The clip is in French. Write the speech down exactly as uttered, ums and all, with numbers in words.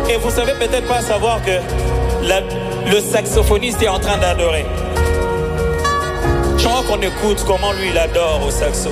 Et vous savez peut-être pas savoir que la, le saxophoniste est en train d'adorer. Je crois qu'on écoute comment lui il adore au saxo.